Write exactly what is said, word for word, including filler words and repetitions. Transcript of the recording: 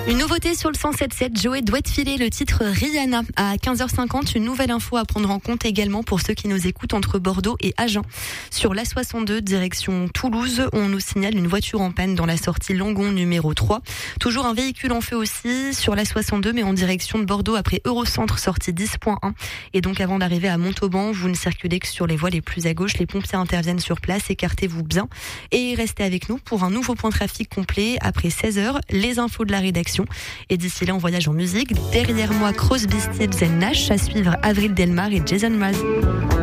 Une nouveauté sur le cent sept sept, Joey doit filer le titre Rihanna. À quinze heures cinquante, une nouvelle info à prendre en compte également pour ceux qui nous écoutent entre Bordeaux et Agen. Sur l'A soixante-deux, direction Toulouse, on nous signale une voiture en panne dans la sortie Langon numéro trois. Toujours un véhicule en feu aussi sur l'A soixante-deux, mais en direction de Bordeaux après Eurocentre, sortie dix point un. Et donc avant d'arriver à Montauban, vous ne circulez que sur les voies les plus à gauche. Les pompiers interviennent sur place, écartez-vous bien. Et restez avec nous pour un nouveau point trafic complet après seize heures, les infos de la rédaction. Et d'ici là, on voyage en musique. Derrière moi, Crosby, Stills et Nash. À suivre Avril Delmar et Jason Mraz.